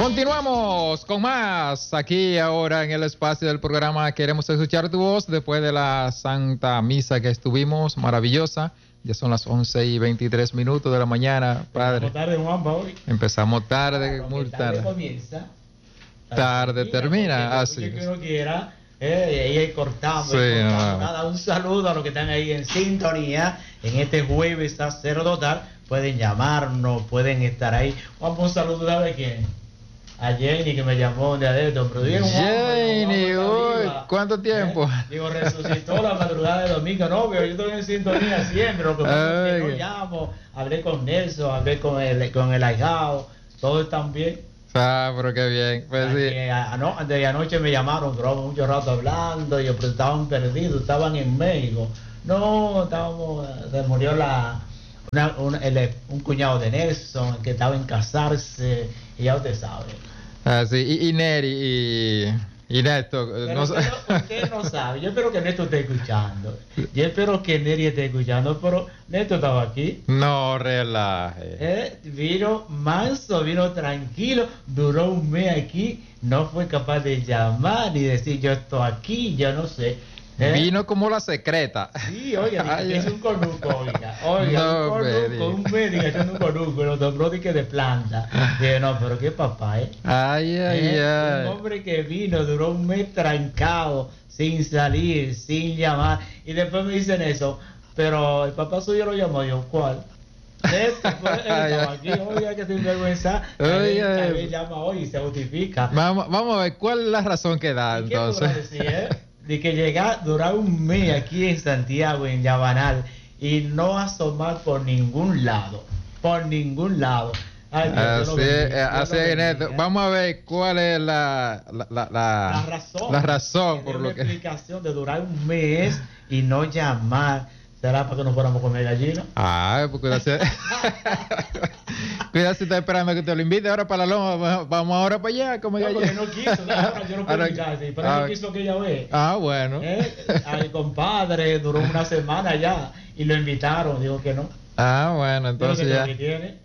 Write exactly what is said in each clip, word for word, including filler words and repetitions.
Continuamos con más aquí ahora en el espacio del programa. Queremos escuchar tu voz después de la Santa Misa que estuvimos, maravillosa. Ya son las once y veintitrés minutos de la mañana, padre. Empezamos tarde, Juanpa, hoy. Empezamos tarde, Claro, muy tarde. tarde. Comienza. Tarde termina, así Yo es. que uno quiera, eh, y ahí cortamos, Sí, y cortamos. no. Nada, un saludo a los que están ahí en sintonía en este jueves sacerdotal. Pueden llamarnos, pueden estar ahí. Vamos, un saludo a quién. A Jenny, que me llamó de adentro, pero digo, Jenny, uy, ¿cuánto tiempo? ¿Eh? Digo, resucitó la madrugada de domingo, no, pero yo estoy en sintonía siempre, lo que pasa es que no llamo, hablé con Nelson, hablé con el, con el ahijado, todos están bien. Ah, pero qué bien, pues sí. Que, a, no, de anoche me llamaron, duramos mucho rato hablando, y pero estaban perdidos, estaban en México. No, estábamos, se murió la una, una, el, un cuñado de Nelson que estaba en casarse, y ya usted sabe. Ah, sí, y, y Neri y, y Néstor. Pero No, usted, no, usted no sabe, yo espero que Néstor esté escuchando. Yo espero que Neri esté escuchando, pero Néstor estaba aquí. no relaje. Eh, vino manso, vino tranquilo, duró un mes aquí, no fue capaz de llamar ni decir yo estoy aquí, yo no sé. ¿Eh? Vino como la secreta. Sí, oiga, Ay, es un conuco, oiga, oiga, no, un conuco, un médico haciendo un conuco, lo nombró de que de planta. Dije, no, pero qué papá, ¿eh? Ay, ay, ¿Eh? ay. Un hombre que vino, duró un mes trancado, sin salir, sin llamar, y después me dicen eso, pero el papá suyo lo llamó, yo, ¿cuál? Este fue, él estaba aquí, oiga, que sinvergüenza, él llama hoy y se justifica. Vamos, vamos a ver, ¿cuál es la razón que da, ¿Y qué entonces? podrá decir, eh? De que llegar, durar un mes aquí en Santiago, en Yabanal, y no asomar por ningún lado, por ningún lado. Ay, Dios, Así Dios lo es, bendiga, Dios así lo es, bendiga. Neto. Vamos a ver cuál es la, la, la, la, La razón. la razón Que por dé lo una que... explicación de durar un mes y no llamar. ¿Será para que no fuéramos a comer gallina? Ay, pues cuídate. Cuidado si está esperando que te lo invite ahora para la loma. Vamos ahora para allá, como No, ya. porque no quiso, no, ahora yo no puedo Ahora- invitar, sí, pero ah, él quiso que ella vea. Ah, bueno. ¿Eh? Al compadre duró una semana ya y lo invitaron, dijo que no. Ah, bueno, entonces Dijo ya. que no tiene.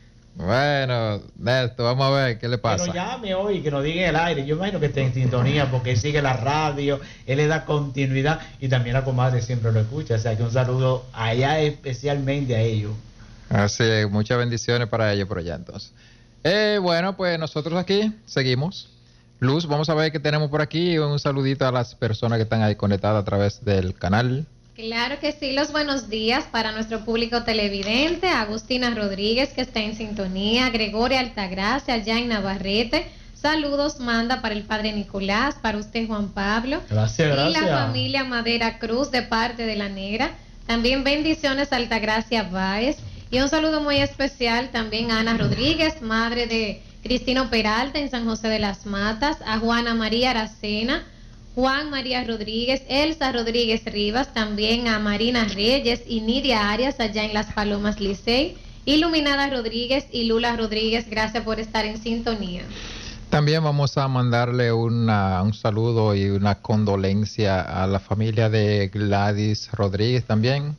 Bueno, Néstor, vamos a ver qué le pasa. Pero llame hoy, que nos diga el aire. Yo imagino que esté en sintonía porque él sigue la radio, él le da continuidad y también la comadre siempre lo escucha. O sea que un saludo allá especialmente a ellos. Así es, muchas bendiciones para ellos por allá entonces. Eh, bueno, pues nosotros aquí seguimos. Luz, vamos a ver qué tenemos por aquí. Un saludito a las personas que están ahí conectadas a través del canal. Claro que sí, los buenos días para nuestro público televidente, Agustina Rodríguez que está en sintonía, Gregoria Altagracia, allá en Navarrete, saludos manda para el padre Nicolás, para usted Juan Pablo, Gracias, y gracias. la familia Madera Cruz de parte de la Negra, también bendiciones a Altagracia Báez, y un saludo muy especial también a Ana Rodríguez, madre de Cristino Peralta en San José de las Matas, a Juana María Aracena, Juan María Rodríguez, Elsa Rodríguez Rivas, también a Marina Reyes y Nidia Arias allá en Las Palomas Licey, Iluminada Rodríguez y Lula Rodríguez, gracias por estar en sintonía. También vamos a mandarle una, un saludo y una condolencia a la familia de Gladys Rodríguez también,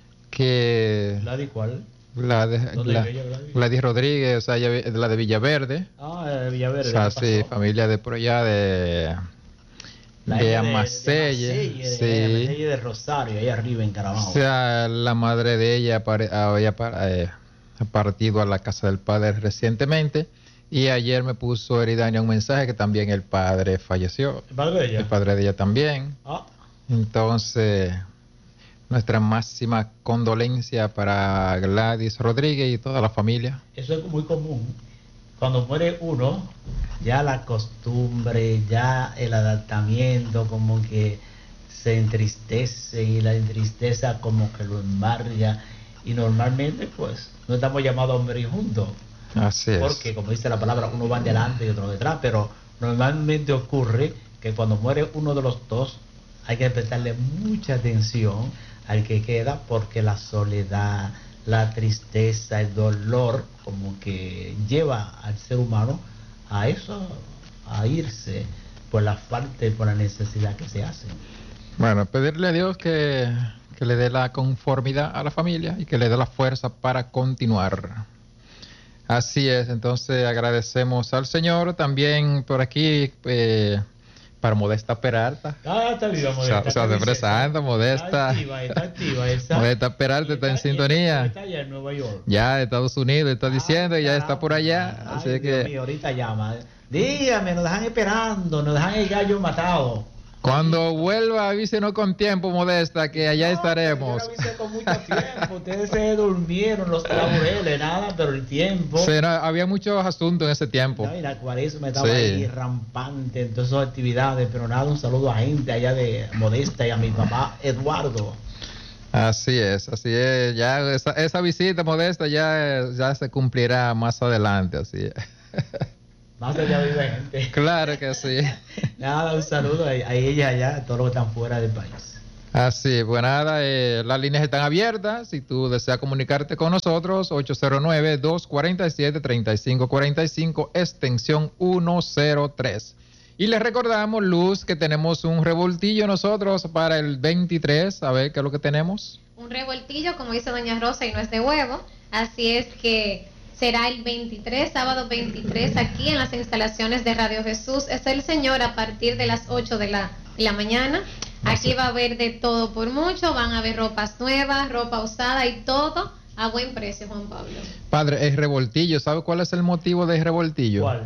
que... ¿La de cuál? La de, ¿Dónde la- vive ella, Gladys? Gladys Rodríguez, o sea, ella- la de Villaverde. Ah, de Villaverde. O sea, ¿qué sí, pasó? familia de por allá de... La de de- Amaselle, de Amaselle, de sí. Amaselle de Rosario, ahí arriba en Carabajo. O sea, la madre de ella pare- había pa- eh, partido a la casa del padre recientemente y ayer me puso Eridania un mensaje que también el padre falleció. ¿El padre de ella? El padre de ella también. Ah, Entonces, nuestra máxima condolencia para Gladys Rodríguez y toda la familia. eso es muy común. Cuando muere uno, ya la costumbre, ya el adaptamiento como que se entristece y la entristeza como que lo embarga y normalmente pues no estamos llamados a morir juntos. Así es. Porque como dice la palabra, uno va delante y otro detrás, pero normalmente ocurre que cuando muere uno de los dos hay que prestarle mucha atención al que queda porque la soledad, la tristeza, el dolor como que lleva al ser humano a eso, a irse por la falta y por la necesidad que se hace. Bueno, pedirle a Dios que, que le dé la conformidad a la familia y que le dé la fuerza para continuar. Así es, entonces agradecemos al Señor. También por aquí, eh, para Modesta Peralta. Ah, está viva, Modesta. O sea, se presenta, Modesta. Está activa, está activa. Esa. Modesta Peralta está, está en sintonía. Está allá en Nueva York. Ya de Estados Unidos, está ah, diciendo, y ya caramba. Está por allá. Ay, así Dios que. mío, ahorita llama. Dígame, nos dejan esperando, nos dejan el gallo matado. Cuando vuelva, avísenos con tiempo, Modesta, que allá no, estaremos. Yo avisé con mucho tiempo. Ustedes se durmieron, los laureles, nada, pero el tiempo. Sí, no, había muchos asuntos en ese tiempo. No, y la cuaresma estaba sí. ahí rampante en todas esas actividades, pero nada, un saludo a gente allá de Modesta y a mi papá Eduardo. Así es, así es. Ya esa, esa visita, Modesta, ya, ya se cumplirá más adelante, así es. Más allá vive gente. Claro que sí. Nada, un saludo a, a ella allá, a todos los que están fuera del país. Así, pues nada, eh, las líneas están abiertas. Si tú deseas comunicarte con nosotros, ocho cero nueve, dos cuatro siete, tres cinco cuatro cinco, extensión ciento tres. Y les recordamos, Luz, que tenemos un revoltillo nosotros para el veintitrés. A ver, ¿qué es lo que tenemos? Un revoltillo, como dice doña Rosa, y no es de huevo. Así es que será el veintitrés, sábado veintitrés, aquí en las instalaciones de Radio Jesús. Es el Señor a partir de las ocho de la, de la mañana. Aquí va a haber de todo por mucho. Van a haber ropas nuevas, ropa usada y todo a buen precio, Juan Pablo. Padre, el revoltillo, ¿sabe cuál es el motivo del revoltillo? ¿Cuál?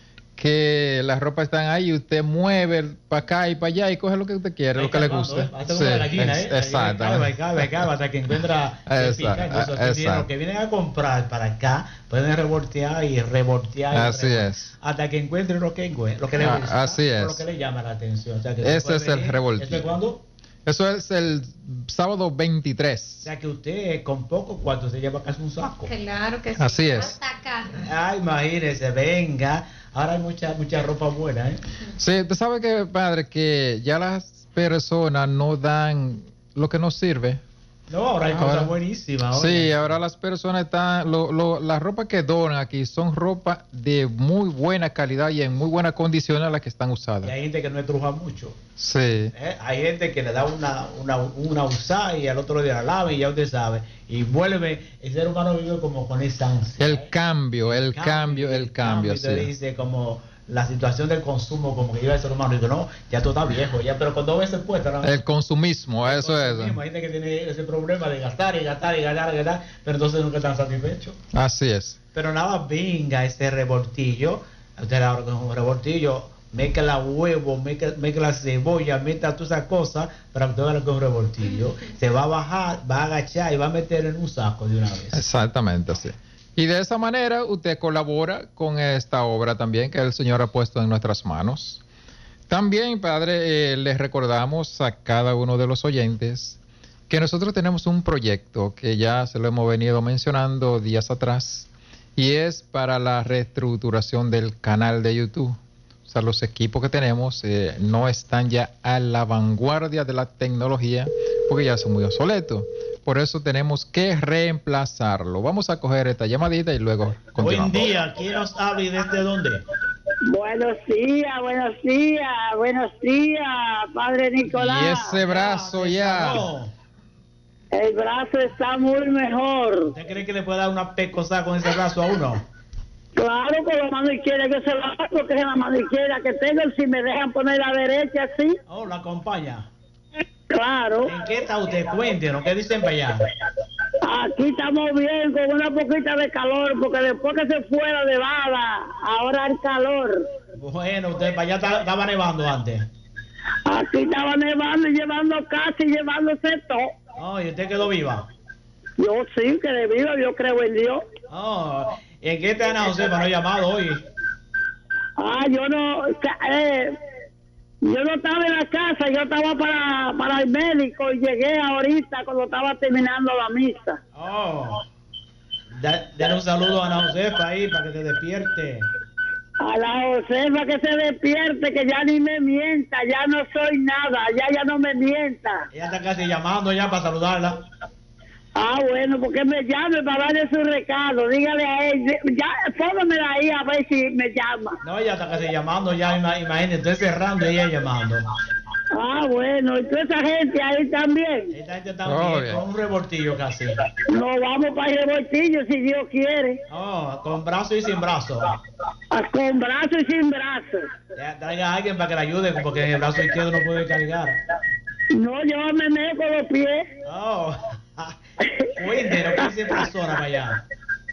Que las ropas están ahí, usted mueve para acá y para allá y coge lo que usted quiere, lo que le guste. ¿eh? Hasta sí, como la gallina, ¿eh? Exacto. Cabe, cabe, cabe, hasta que encuentra el pica. Entonces, los que vienen a comprar para acá pueden revoltear y revoltear. Así y es. Hasta que encuentren lo que, lo que le gusta. Así es. O lo que le llama la atención. O sea, que ese es el revoltillo. ¿Eso es cuándo? Eso es el sábado veintitrés. O sea que usted con poco cuarto se lleva casi un saco. Claro que sí. Así es. Hasta acá. Ay, imagínese, venga. Ahora hay mucha mucha ropa buena, ¿eh? Sí, usted sabe que, padre, que ya las personas no dan lo que nos sirve. No, ahora hay cosas buenísimas. Ahora. Sí, ahora las personas están, lo, lo, la ropa que donan aquí son ropa de muy buena calidad y en muy buenas condiciones a las que están usadas. Y hay gente que no estruja mucho. Sí. ¿Eh? Hay gente que le da una, una, una usada y al otro día la lava y ya usted sabe. Y vuelve, el ser humano vive como con esa ansia. El ¿eh? cambio, el, el cambio, el cambio. cambio sí. Te dice como la situación del consumo, como que lleva el ser humano y digo, no, ya tú estás viejo, ya, pero cuando ves el puesto, ¿no? El consumismo, el eso consumismo, es. Hay gente que tiene ese problema de gastar y gastar y gastar y gastar, pero entonces nunca están satisfechos. Así es. Pero nada, venga ese revoltillo, usted ahora con un revoltillo, mezcla huevo, mezcla, mezcla cebolla, meta todas esas cosas, para que usted vea con un revoltillo, se va a bajar, va a agachar y va a meter en un saco de una vez. Exactamente, así. Y de esa manera usted colabora con esta obra también que el Señor ha puesto en nuestras manos. También, Padre, eh, les recordamos a cada uno de los oyentes que nosotros tenemos un proyecto que ya se lo hemos venido mencionando días atrás y es para la reestructuración del canal de YouTube. O sea, los equipos que tenemos eh, no están ya a la vanguardia de la tecnología porque ya son muy obsoletos. Por eso tenemos que reemplazarlo. Vamos a coger esta llamadita y luego continuamos. Buen día, ¿quién nos habla y desde dónde? Buenos días, buenos días, buenos días, Padre Nicolás. Y ese brazo ya. El brazo está muy mejor. ¿Usted cree que le puede dar una pecosa con ese brazo a uno? Claro, con la mano izquierda, que se la hago, que es la mano izquierda que tengo, si me dejan poner la derecha, sí. Oh, la acompaña. Claro. ¿En qué está usted? Cuéntenos, ¿qué dicen para allá? Aquí estamos bien, con una poquita de calor, porque después que se fue la nevada, ahora el calor. Bueno, usted para allá estaba nevando antes. Aquí estaba nevando y llevando casi, llevándose todo. Oh, ¿y usted quedó viva? Yo sí, que de viva, yo creo en Dios. Oh, ¿y en qué está Ana Josefa? No he llamado hoy. Ah, yo no... Eh, Yo no estaba en la casa, yo estaba para, para el médico y llegué ahorita cuando estaba terminando la misa. Oh, denle un saludo a Ana Josefa ahí para que se despierte. A la Josefa que se despierte, que ya ni me mienta, ya no soy nada, ya ya no me mienta. Ella está casi llamando ya para saludarla. Ah, bueno, porque me llame para darle su recado, dígale a él, ya, póngamela ahí a ver si me llama. No, ella está casi llamando ya, imagínate, estoy cerrando y ella llamando. Ah, bueno, y toda esa gente ahí también. Esta gente Oh, también, bien. con un revoltillo casi. Nos vamos para el revoltillo si Dios quiere. Oh, con brazo y sin brazo. Ah, con brazo y sin brazo. Ya, traiga a alguien para que le ayude, porque en el brazo izquierdo no puede cargar. No, yo me meto con los pies. Oh, cuéntenos, que siempre zona para allá.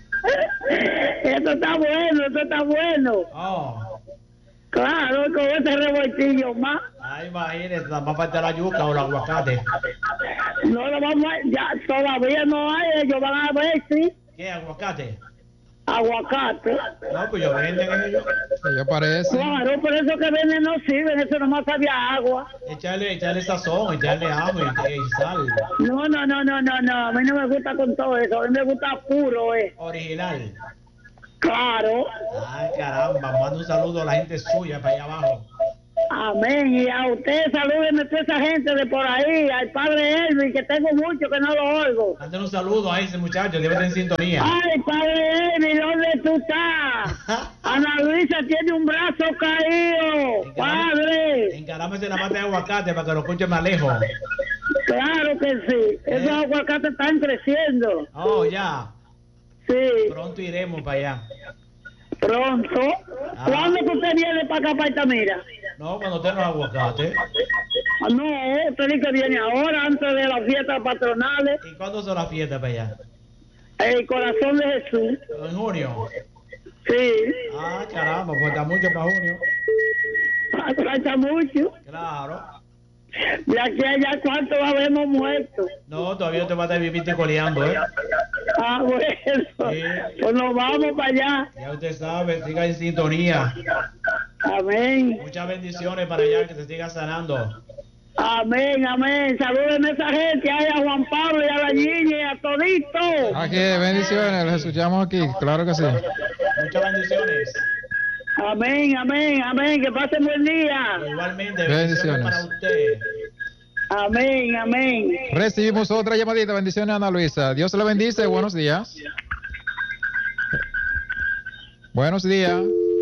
Esto está bueno, esto está bueno. Oh, Claro, con ese revoltillo más. ahí imagínese, nada más falta la yuca o el aguacate. No lo vamos a, ya todavía no hay, ellos van a ver si ¿Qué, aguacate? aguacate. No, pues yo venden ellos. Ya parece. Claro, por eso que venden no sirven, eso nomás sabía agua. Echarle, echarle sazón, echarle ajo y, y sal. No, no, no, no, no, no, a mí no me gusta con todo eso, a mí me gusta puro, eh. Original. Claro, Ay, caramba, mando un saludo a la gente suya para allá abajo. amén. Y a usted, salúdenme a toda esa gente de por ahí, al padre Elvin, que tengo mucho que no lo oigo. Manden un saludo a ese muchacho, debe estar en sintonía. Ay, padre Elvin, ¿dónde tú estás? Ana Luisa tiene un brazo caído, padre. Encarámese la mata de aguacate para que lo escuche más lejos. Claro que sí, esos aguacates están creciendo. Oh, ya. Sí, Pronto iremos para allá. pronto. Ah. ¿Cuándo que usted viene para acá, para Altamira? No, cuando tenga los aguacates. Ah, no, usted dice que viene ahora, antes de las fiestas patronales. ¿Y cuándo son las fiestas para allá? El corazón de Jesús. En junio. Sí, Ah, caramba, pues está mucho para junio. falta mucho. Claro. De aquí a allá, ¿cuánto habemos muerto? No, todavía te va a estar viviste coleando, ¿eh? Ah, bueno, Sí. pues nos vamos para allá. Ya usted sabe, siga en sintonía. Amén, Muchas bendiciones para allá, que se siga sanando. amén, amén. Saluden a esa gente, ahí a Juan Pablo y a la niña y a todito. Aquí, bendiciones, los escuchamos aquí, claro que sí. Muchas bendiciones. Amén, amén, amén. Que pasen buen día. Igualmente, Bendiciones. bendiciones para usted. Amén, amén. Recibimos otra llamadita, bendiciones Ana Luisa. Dios le bendice, buenos días. Buenos días.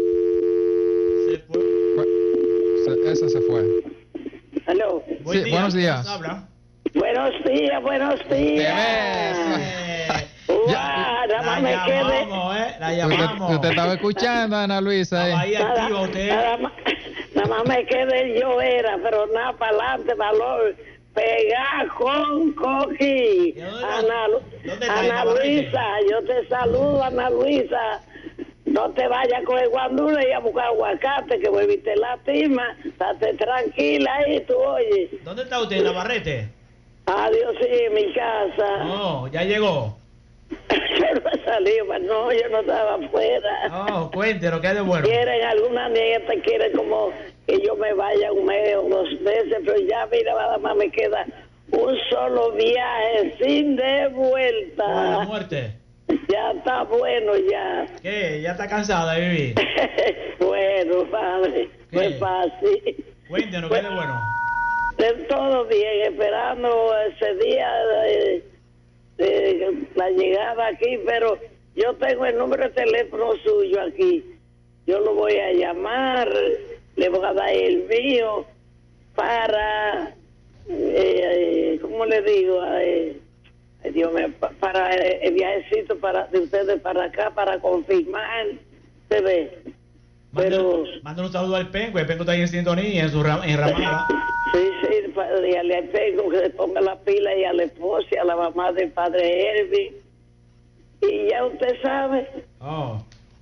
Se fue. Se- Esa se fue. Aló. Buen Sí, día, buenos ¿quién días. nos habla? Buenos días, buenos Te días. Eh, Guau, Ya- nada la más me quede. llamamos, ¿eh? La Usted, llamamos. usted estaba escuchando a Ana Luisa. Estaba ¿eh? ahí activa usted. Nada más, nada más me queda el yo era, pero nada para adelante, valor. Pegar con coqui. ¿Y dónde- Ana, Lu- dónde está Ana Navarrete? Luisa, yo te saludo, Ana Luisa. No te vayas con el guandule y a buscar aguacate, que vuelve y te lastima. Estate tranquila ahí, tú oyes. ¿Dónde está usted, Navarrete? Adiós, sí, en mi casa. No, ya llegó. Yo no he salido, mas no, yo no estaba afuera. Oh, cuéntenos, ¿qué es de bueno? Quieren, alguna nieta quiere como que yo me vaya un mes o dos meses, pero ya, mira, nada más me queda un solo viaje sin de ¿Por la vuelta. muerte? Ya está bueno, ya. ¿Qué? ¿Ya está cansada de vivir? Bueno, padre, ¿Qué? fue fácil. Cuéntenos, ¿qué es de bueno? De todo bien, esperando ese día de, de la llegada aquí, pero yo tengo el número de teléfono suyo aquí. Yo lo voy a llamar, le voy a dar el mío para, eh, ¿cómo le digo? Eh, ay, Dios mío, pa- para el viajecito para, de ustedes para acá, para confirmar, ¿se ve? Pero... Mándale un saludo al Penco, el Penco está ahí en sintonía, en su ram- en ramada. Sí, sí, pa- y al tengo que se ponga la pila y a la esposa y a la mamá del padre Elvin. Y ya usted sabe. Oh,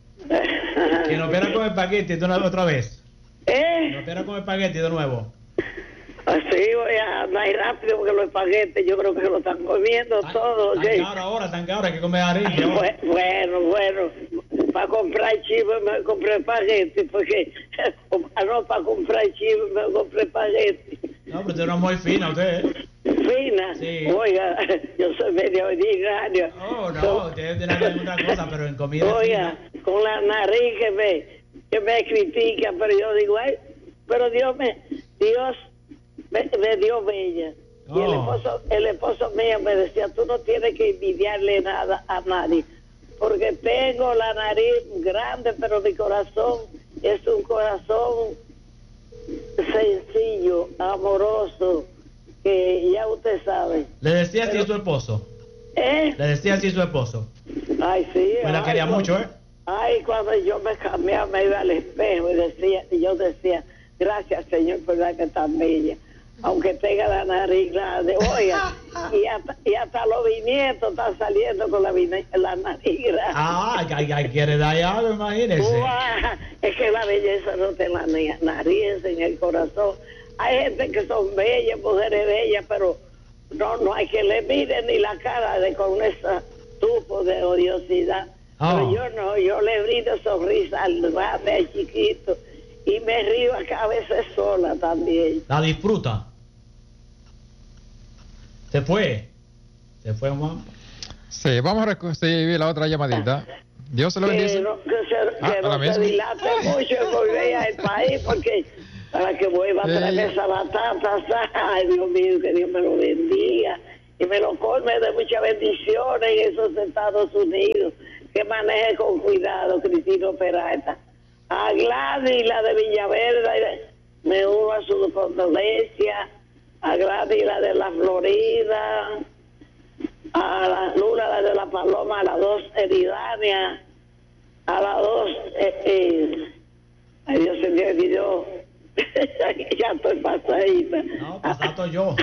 que nos opera con espagueti de una vez otra vez. Nos ¿Eh? opera con espagueti de nuevo. Así voy a andar rápido porque los espaguetes yo creo que lo están comiendo Tan- todo. Tan ¿ok? caro ahora, tan caro, hay que comer harina. ¿no? Bu- Bueno, bueno, para comprar chivo me compré espagueti, porque ah, no, para comprar chivo me compré espagueti. No, pero usted no es muy fina, usted. ¿eh? Fina, Sí. oiga, yo soy medio ordinario. Oh, no, So- usted tiene que hacer otra cosa, pero en comida Oiga, fina. con la nariz que me, que me critica, pero yo digo, ay, pero Dios me, Dios me, me dio bella. Y el Oh. esposo, el esposo mío me decía, tú no tienes que envidiarle nada a nadie, porque tengo la nariz grande, pero mi corazón es un corazón sencillo, amoroso, que ya usted sabe. ¿Le decía así Pero- a su esposo? ¿Eh? ¿Le decía así a su esposo? Ay, sí. Pues la ay, quería cuando- mucho, ¿eh? Ay, cuando yo me cambiaba, me iba al espejo y decía, y yo decía, gracias, Señor, por la que tan bella. Aunque tenga la nariz grande, oiga, y hasta, y hasta los bisnietos están saliendo con la, vine- la nariz grande. Ah, ay, ay, quiere dar algo, imagínese. Uah, es que la belleza no está en la ni- nariz, en el corazón. Hay gente que son bellas, mujeres bellas, pero no no hay que le miren ni la cara de con esa tufo de odiosidad. Ah. Pero yo no, yo le brindo sonrisa al grande, al chiquito, y me río a veces sola también. La disfruta. Se fue. Se fue, Juan. Sí, vamos a recibir la otra llamadita. Dios se lo Que bendice. no, que se, Ah, que a no la se misma. dilate mucho en volver al país, porque para que vuelva a Sí. traer esa batata, ay Dios mío, que Dios me lo bendiga y me lo colme de muchas bendiciones en esos Estados Unidos, que maneje con cuidado Cristino Peralta. A Gladys, la de Villaverde, me uno a su condolencia, a Gladys, la de la Florida, a la Luna, la de la Paloma, a las dos Eridania, a las dos, eh, eh, ay Dios se me olvidó, ya estoy pasadita. No, pasado yo.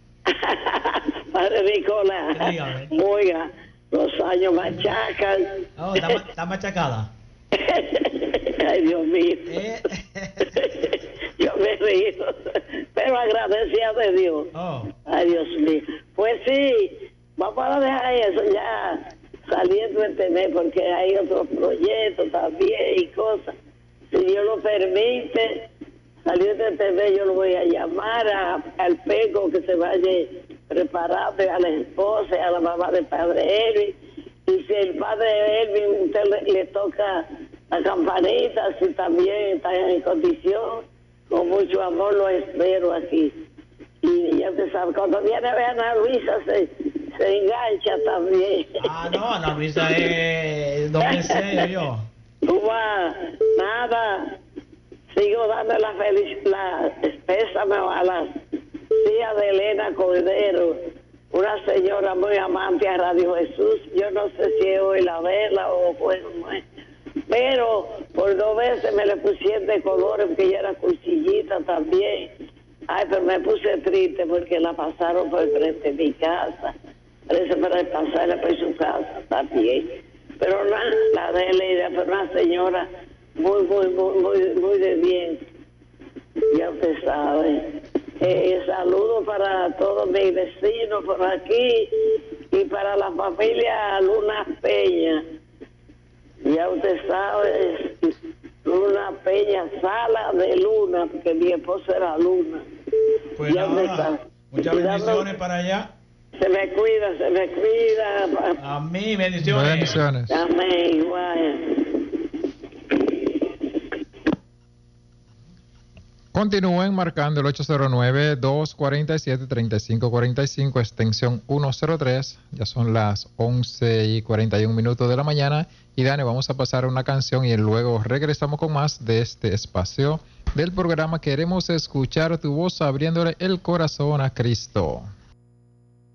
Padre Nicolás, Dígame. oiga, los años machacan. Oh, está, ma- está machacada. Ay Dios mío. Eh. Yo me río, pero agradecida de Dios. Oh. Ay, Dios mío. Pues sí, vamos a dejar eso ya saliendo este mes, porque hay otros proyectos también y cosas. Si Dios lo permite, saliendo este mes yo lo voy a llamar a- al Peco que se vaya preparando, a la esposa, a la mamá del padre Elvin. Y si el padre Elvin usted le, le toca la campanita, si también está en condición, con mucho amor lo espero aquí. Y ya usted sabe, cuando viene a ver a Ana Luisa se, se engancha también. Ah, no, Ana Luisa es doble sello yo. Tú vas, nada, sigo dando la felicidad, pésame a la tía de Elena Cordero, una señora muy amante a Radio Jesús. Yo no sé si es hoy la vela o fue, no es. Pero por dos veces me le pusieron de colores porque ella era cuchillita también. Ay, pero me puse triste porque la pasaron por frente de mi casa. Parece para pasarla por su casa también. Pero la, la de Elena, pero una señora muy, muy, muy, muy, muy de bien. Ya usted sabe. Eh, saludos para todos mis vecinos por aquí y para la familia Luna Peña. Ya usted sabe, Luna Peña, Sala de Luna, porque mi esposo era Luna. Pues Ya usted nada, sabe. muchas Cuidado. bendiciones para allá. Se me cuida, se me cuida. A mí, bendiciones. Bendiciones. Amén, igual. Continúen marcando el ocho cero nueve, dos cuatro siete, tres cinco cuatro cinco, extensión ciento tres. Ya son las once y cuarenta y un minutos de la mañana. Y Dani, vamos a pasar una canción y luego regresamos con más de este espacio del programa. Queremos escuchar tu voz abriéndole el corazón a Cristo.